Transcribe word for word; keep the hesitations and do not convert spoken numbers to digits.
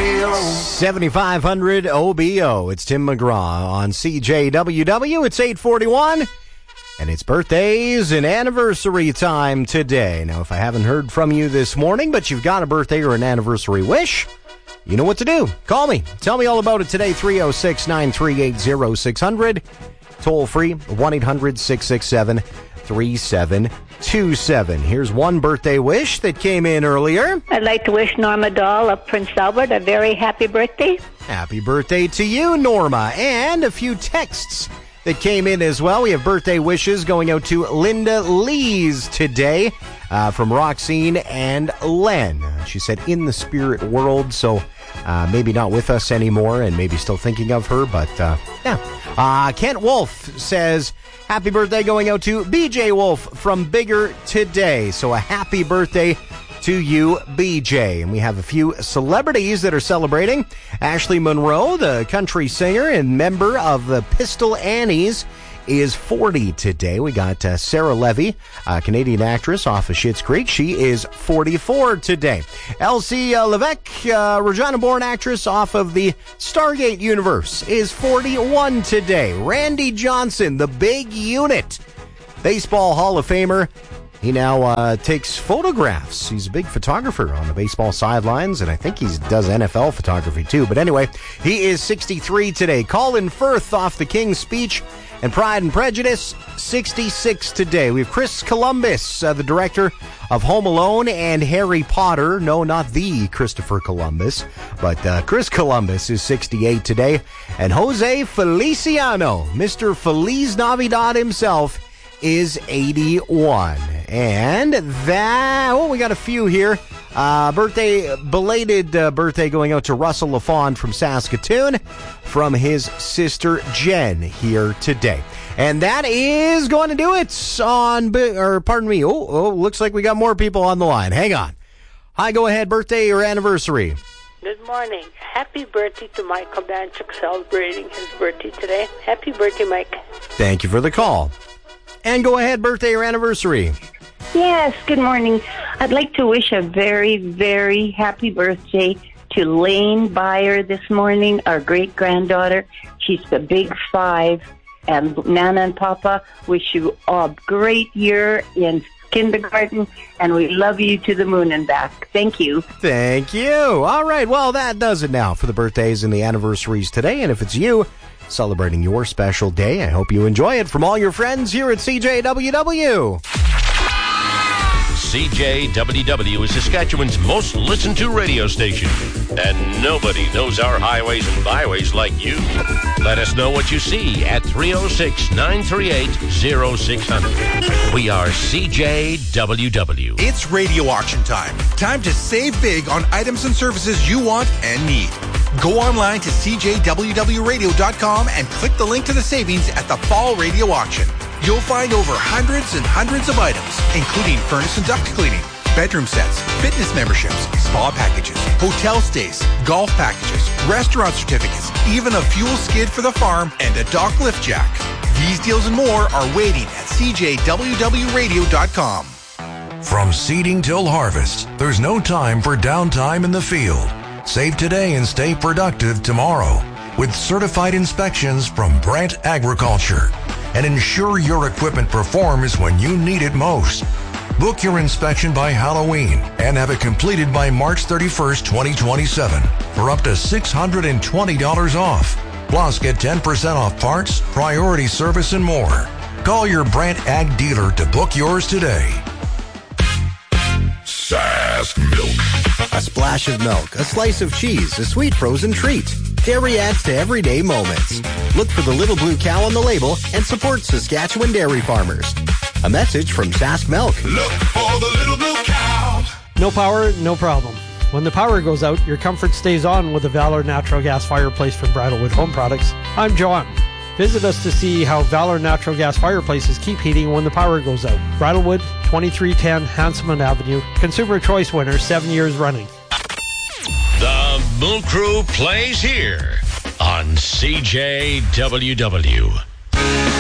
seventy-five hundred O B O. It's Tim McGraw on C J W W. It's eight forty-one, and it's birthdays and anniversary time today. Now, if I haven't heard from you this morning, but you've got a birthday or an anniversary wish, you know what to do. Call me. Tell me all about it today, three oh six, nine three eight, oh six hundred. Toll free, one eight hundred, six six seven, three seven two seven. Here's one birthday wish that came in earlier. I'd like to wish Norma Dahl of Prince Albert a very happy birthday. Happy birthday to you, Norma. And a few texts that came in as well. We have birthday wishes going out to Linda Lees today uh, from Roxine and Len. She said, in the spirit world, so uh, maybe not with us anymore and maybe still thinking of her, but uh, yeah. Uh, Kent Wolf says, happy birthday going out to B J Wolf from Bigger today. So a happy birthday to you, B J. And we have a few celebrities that are celebrating. Ashley Monroe, the country singer and member of the Pistol Annies, is forty today. We got uh, Sarah Levy, a Canadian actress off of Schitt's Creek. She is forty-four today. Elsie uh, Levesque, uh, Regina-born actress off of the Stargate universe, is forty-one today. Randy Johnson, the Big Unit, Baseball Hall of Famer. He now uh, takes photographs. He's a big photographer on the baseball sidelines, and I think he does N F L photography too. But anyway, he is sixty-three today. Colin Firth off the King's Speech and Pride and Prejudice, sixty-six today. We have Chris Columbus, uh, the director of Home Alone and Harry Potter. No, not the Christopher Columbus, but uh, Chris Columbus is sixty-eight today. And Jose Feliciano, Mister Feliz Navidad himself, is eighty-one. And that, oh, we got a few here. Uh, birthday, belated uh, birthday going out to Russell LaFond from Saskatoon from his sister Jen here today. And that is going to do it on, or pardon me, oh, oh, looks like we got more people on the line. Hang on. Hi, go ahead, birthday or anniversary. Good morning. Happy birthday to Michael Danchuk, celebrating his birthday today. Happy birthday, Mike. Thank you for the call. And go ahead, birthday or anniversary. Yes, good morning. I'd like to wish a very, very happy birthday to Lane Byer this morning, our great-granddaughter. She's the big five. And Nana and Papa wish you a great year in kindergarten, and we love you to the moon and back. Thank you. Thank you. All right, well, that does it now for the birthdays and the anniversaries today. And if it's you celebrating your special day, I hope you enjoy it from all your friends here at C J W W. C J W W is Saskatchewan's most listened to radio station, and nobody knows our highways and byways like you. Let us know what you see at three oh six, nine three eight, oh six hundred. We are C J W W. It's radio auction time. Time to save big on items and services you want and need. Go online to C J W W radio dot com and click the link to the savings at the Fall Radio Auction. You'll find over hundreds and hundreds of items, including furnace and duct cleaning, bedroom sets, fitness memberships, spa packages, hotel stays, golf packages, restaurant certificates, even a fuel skid for the farm, and a dock lift jack. These deals and more are waiting at C J W W radio dot com. From seeding till harvest, there's no time for downtime in the field. Save today and stay productive tomorrow with certified inspections from Brent Agriculture. And ensure your equipment performs when you need it most. Book your inspection by Halloween and have it completed by March thirty-first, twenty twenty-seven for up to six hundred twenty dollars off. Plus, get ten percent off parts, priority service, and more. Call your Brant Ag dealer to book yours today. Sask Milk. A splash of milk, a slice of cheese, a sweet frozen treat. Dairy adds to everyday moments. Look for the little blue cow on the label and support Saskatchewan dairy farmers. A message from Sask Milk. Look for the little blue cow. No power, no problem. When the power goes out, your comfort stays on with the Valor Natural Gas Fireplace from Bridalwood Home Products. I'm John. Visit us to see how Valor Natural Gas Fireplaces keep heating when the power goes out. Bridalwood, twenty-three ten Hanselman Avenue. Consumer Choice winner, seven years running. The Moon Crew plays here on C J W W.